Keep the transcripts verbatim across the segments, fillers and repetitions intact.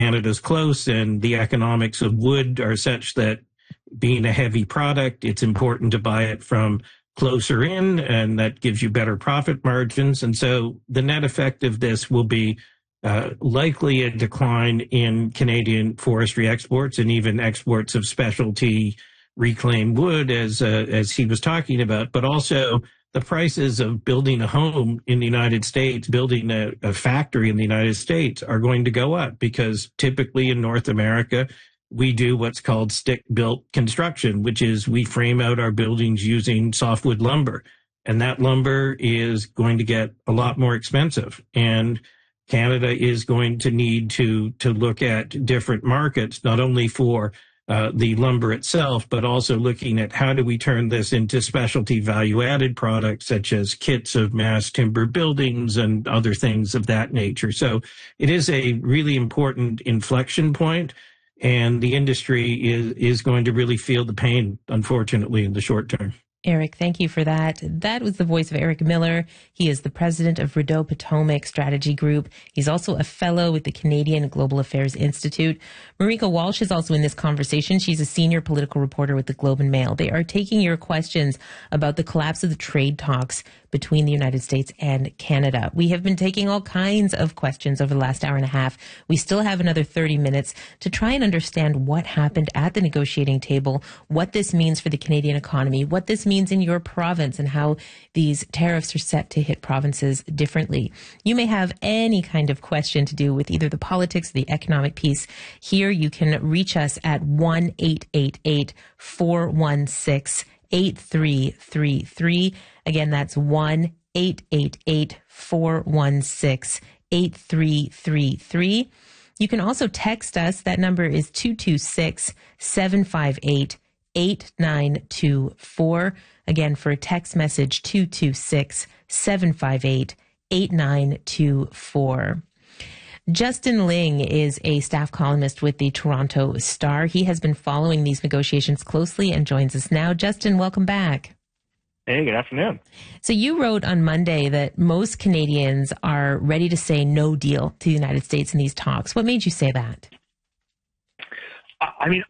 Canada's close, and the economics of wood are such that being a heavy product, it's important to buy it from closer in, and that gives you better profit margins. And so the net effect of this will be uh, likely a decline in Canadian forestry exports and even exports of specialty reclaimed wood, as uh, as he was talking about, but also the prices of building a home in the United States, building a, a factory in the United States are going to go up, because typically in North America, we do what's called stick-built construction, which is we frame out our buildings using softwood lumber. And that lumber is going to get a lot more expensive. And Canada is going to need to, to look at different markets, not only for uh, the lumber itself, but also looking at how do we turn this into specialty value-added products, such as kits of mass timber buildings and other things of that nature. So it is a really important inflection point. And the industry is, is going to really feel the pain, unfortunately, in the short term. Eric, thank you for that. That was the voice of Eric Miller. He is the president of Rideau Potomac Strategy Group. He's also a fellow with the Canadian Global Affairs Institute. Marika Walsh is also in this conversation. She's a senior political reporter with the Globe and Mail. They are taking your questions about the collapse of the trade talks between the United States and Canada. We have been taking all kinds of questions over the last hour and a half. We still have another thirty minutes to try and understand what happened at the negotiating table, what this means for the Canadian economy, what this means in your province, and how these tariffs are set to hit provinces differently. You may have any kind of question to do with either the politics or the economic piece. Here you can reach us at one eight eight eight, four one six, eight three three three. Again, that's one eight eight eight, four one six, eight three three three. You can also text us. That number is two two six, seven five eight, eight nine two four. Again, for a text message, two two six, seven five eight, eight nine two four. Justin Ling is a staff columnist with the Toronto Star. He has been following these negotiations closely and joins us now. Justin, welcome back. Hey, good afternoon. So you wrote on Monday that most Canadians are ready to say no deal to the United States in these talks. What made you say that? I mean,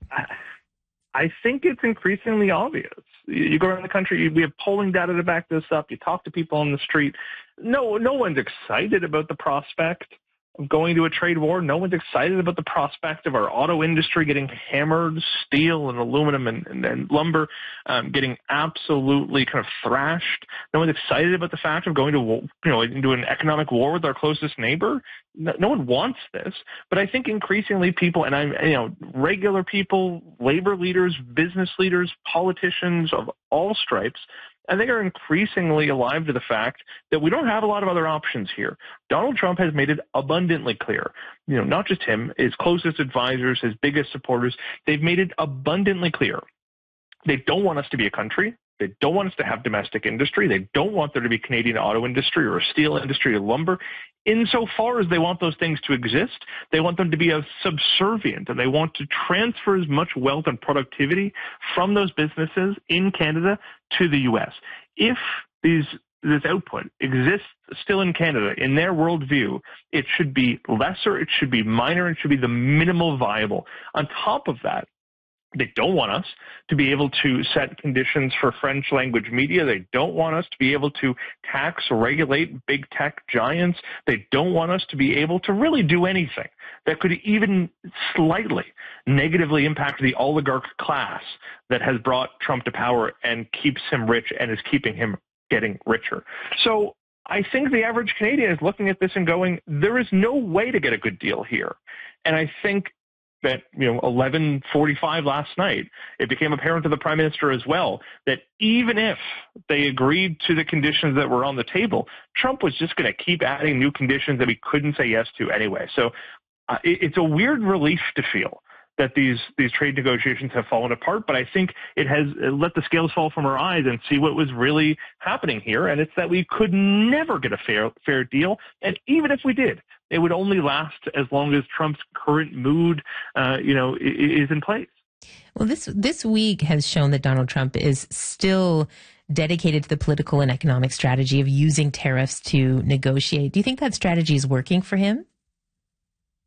I think it's increasingly obvious. You go around the country, we have polling data to back this up. You talk to people on the street. No, no one's excited about the prospect of going to a trade war. No one's excited about the prospect of our auto industry getting hammered, steel and aluminum and, and, and lumber um, getting absolutely kind of thrashed. No one's excited about the fact of going to, you know, into an economic war with our closest neighbor. No, no one wants this, but I think increasingly people, and I'm, you know, regular people, labor leaders, business leaders, politicians of all stripes, I think are increasingly alive to the fact that we don't have a lot of other options here. Donald Trump has made it abundantly clear, you know, not just him, his closest advisors, his biggest supporters, they've made it abundantly clear. They don't want us to be a country. They don't want us to have domestic industry. They don't want there to be Canadian auto industry or a steel industry or lumber. Insofar as they want those things to exist, they want them to be a subservient, and they want to transfer as much wealth and productivity from those businesses in Canada to the U S. If these this output exists still in Canada, in their worldview, it should be lesser, it should be minor, it should be the minimal viable. On top of that, they don't want us to be able to set conditions for French language media. They don't want us to be able to tax or regulate big tech giants. They don't want us to be able to really do anything that could even slightly negatively impact the oligarch class that has brought Trump to power and keeps him rich and is keeping him getting richer. So I think the average Canadian is looking at this and going, there is no way to get a good deal here. And I think that, you know, eleven forty-five last night, it became apparent to the Prime Minister as well that even if they agreed to the conditions that were on the table, Trump was just going to keep adding new conditions that we couldn't say yes to anyway. So uh, it, it's a weird relief to feel that these these trade negotiations have fallen apart, but I think it has let the scales fall from our eyes and see what was really happening here, and it's that we could never get a fair fair deal, and even if we did, it would only last as long as Trump's current mood, uh, you know, is in place. Well, this this week has shown that Donald Trump is still dedicated to the political and economic strategy of using tariffs to negotiate. Do you think that strategy is working for him?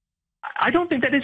I don't think that is